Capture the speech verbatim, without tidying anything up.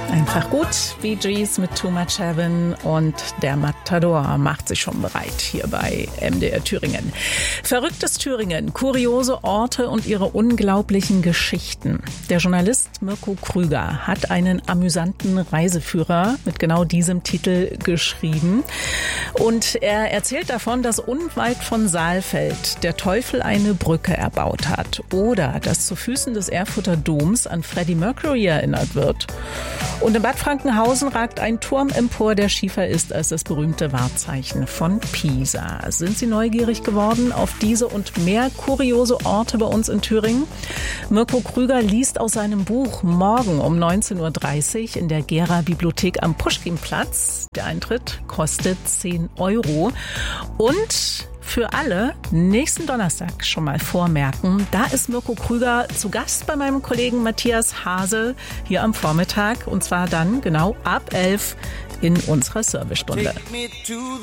Einfach gut. Bee Gees mit Too Much Heaven und der Matador macht sich schon bereit hier bei M D R Thüringen. Verrücktes Thüringen, kuriose Orte und ihre unglaublichen Geschichten. Der Journalist Mirko Krüger hat einen amüsanten Reiseführer mit genau diesem Titel geschrieben. Und er erzählt davon, dass unweit von Saalfeld der Teufel eine Brücke erbaut hat oder dass zu Füßen des Erfurter Doms an Freddie Mercury erinnert wird. Und in Bad Frankenhausen ragt ein Turm empor, der schiefer ist als das berühmte Wahrzeichen von Pisa. Sind Sie neugierig geworden auf diese und mehr kuriose Orte bei uns in Thüringen? Mirko Krüger liest aus seinem Buch morgen um neunzehn Uhr dreißig in der Gera-Bibliothek am Puschkinplatz. Der Eintritt kostet zehn Euro. Und für alle nächsten Donnerstag schon mal vormerken, da ist Mirko Krüger zu Gast bei meinem Kollegen Matthias Hase hier am Vormittag und zwar dann genau ab elf in unserer Servicestunde.